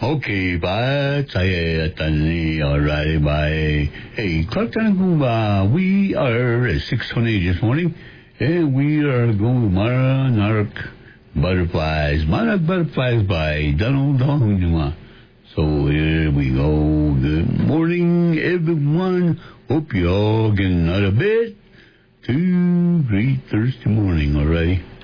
Okay, bye. Saya tani. Alrighty, bye. Hey, Clark Tanagumba, we are at 6:28 this morning, and we are going to Monarch Butterflies. Monarch Butterflies by Donald Donald. So here we go. Good morning, everyone. Hope you all getting out of bed. 2 great Thursday morning, alrighty.